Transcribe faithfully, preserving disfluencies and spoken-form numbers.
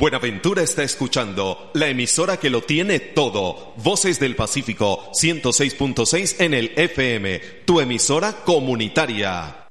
Buenaventura está escuchando la emisora que lo tiene todo. Voces del Pacífico ciento seis punto seis en el F M, tu emisora comunitaria.